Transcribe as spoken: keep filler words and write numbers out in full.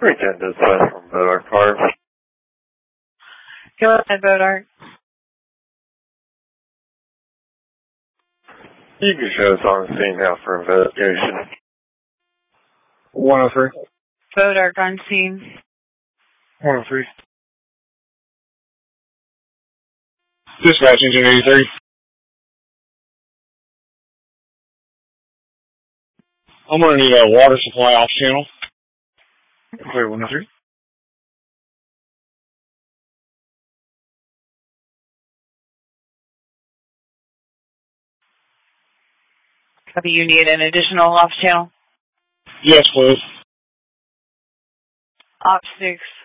Weekend dispatch from Bodark Park. Go ahead, Bodark. You can show us on the scene now for investigation. one oh three. Bodark on scene. one oh three. Dispatch engine eighty-three. I'm going to need a water supply off channel. Clear one oh three. Copy, you need an additional off channel? Yes, please. Op six